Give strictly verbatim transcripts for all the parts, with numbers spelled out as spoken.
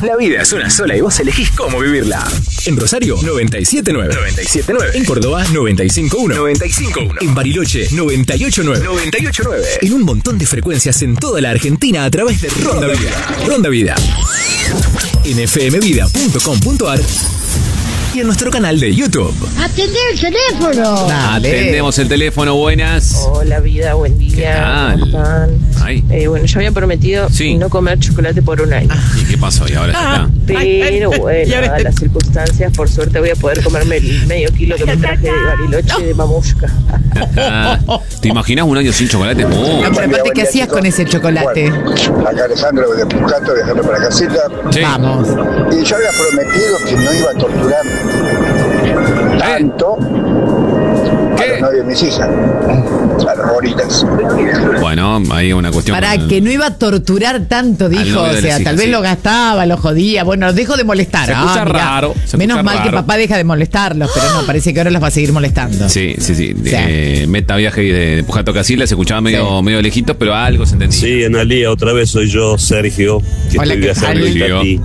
La vida es una sola y vos elegís cómo vivirla. En Rosario, noventa y siete nueve. noventa y siete nueve. En Córdoba, noventa y cinco uno. noventa y cinco uno. En Bariloche, noventa y ocho nueve. noventa y ocho nueve. En un montón de frecuencias en toda la Argentina a través de Ronda Vida. Ronda Vida. En f m vida punto com punto a r y en nuestro canal de YouTube. ¡Atendé el teléfono! Dale. Atendemos el teléfono, buenas. Hola, vida, buen día. ¿Qué tal? Ay. Eh, bueno, yo había prometido sí. no comer chocolate por un año. ¿Y qué pasó? ¿Y ahora ya está? Pero bueno, dadas las circunstancias, por suerte voy a poder comerme el medio kilo que me traje de Bariloche y de mamushka. ¿Te imaginas un año sin chocolate? Oh. No, pero aparte, ¿qué hacías con ese chocolate? Bueno, acá Alessandro de Pujato, viajando para casita. Sí. Vamos. Y yo había prometido que no iba a torturar tanto a ¿Qué? los novios de mis hijas, a los bonitas. Bueno, ahí una cuestión. Para con... que no iba a torturar tanto, dijo. novio de O sea, las hijas, tal vez sí. lo gastaba, lo jodía. Bueno, dejó de molestar. Se escucha Ah, mirá. raro, se Menos escucha mal que raro. papá deja de molestarlos, pero no, parece que ahora los va a seguir molestando. Sí, sí, sí. Sí. Eh, meta viaje de Pujato a Casilla, se escuchaba medio, Sí. medio lejitos, pero algo se entendía. Sí, Analía, otra vez soy yo, Sergio, que Hola, estoy ¿qué viajando tal? en Tati.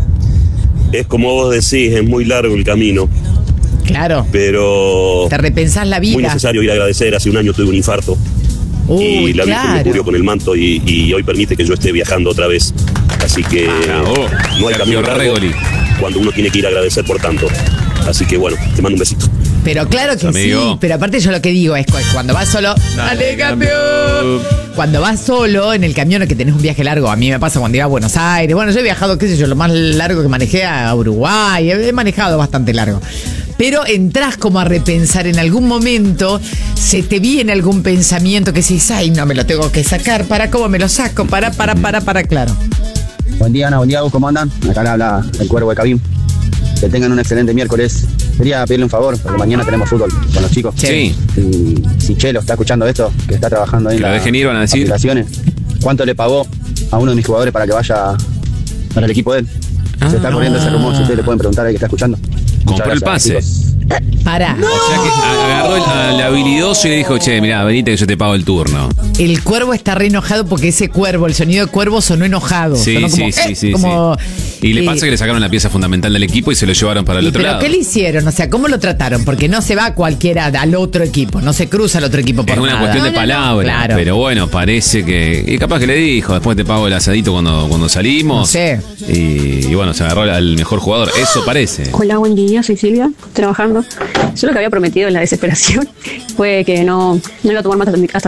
Es como vos decís, es muy largo el camino, Claro. pero Te repensás la muy vida. necesario ir a agradecer. Hace un año tuve un infarto Uy, y la Virgen me claro. cubrió con el manto y, y hoy permite que yo esté viajando otra vez. Así que Ah, oh, no hay Sergio camino largo Regoli. cuando uno tiene que ir a agradecer por tanto. Así que bueno, te mando un besito. Pero claro que Amigo. sí, pero aparte yo lo que digo es cu- cuando vas solo, dale campeón. Cuando vas solo en el camión que tenés un viaje largo, a mí me pasa cuando iba a Buenos Aires, bueno, yo he viajado, qué sé yo, lo más largo que manejé a Uruguay, he he manejado bastante largo. Pero entras como a repensar en algún momento, se te viene algún pensamiento que dices, ay, no me lo tengo que sacar, para cómo me lo saco, para, para, para, para, claro. Buen día, Ana, buen día, ¿cómo andan? Acá le habla el Cuervo de Cabín. Que tengan un excelente miércoles. Quería pedirle un favor, porque mañana tenemos fútbol con los chicos. Sí. Y si Chelo está escuchando esto, que está trabajando ahí en Que lo las dejen ir, van a decir. aplicaciones, ¿cuánto le pagó a uno de mis jugadores para que vaya para el equipo de él? Se está corriendo ese rumor, si ustedes le pueden preguntar a él que está escuchando. Muchas Compró el gracias, pase. chicos. Para. O sea que a- agarró el, al habilidoso y le dijo, che, mirá, venite que yo te pago el turno. El cuervo está re enojado porque ese cuervo, el sonido de cuervo sonó enojado. Sí, sonó como, sí, sí, eh, sí, como, sí. Y le eh, pasa que le sacaron la pieza fundamental del equipo y se lo llevaron para el ¿y otro pero lado. qué le hicieron? O sea, ¿cómo lo trataron? Porque no se va cualquiera al otro equipo, no se cruza al otro equipo por Es una nada. cuestión de No, no, no. palabras, Claro. pero bueno, parece que... Y capaz que le dijo, después te pago el asadito cuando, cuando salimos. No sé. Y, y bueno, se agarró al mejor jugador. Eso parece. Hola, buen día, soy Silvia, trabajando. Yo lo que había prometido en la desesperación fue que no, no iba a tomar más hasta mi, hasta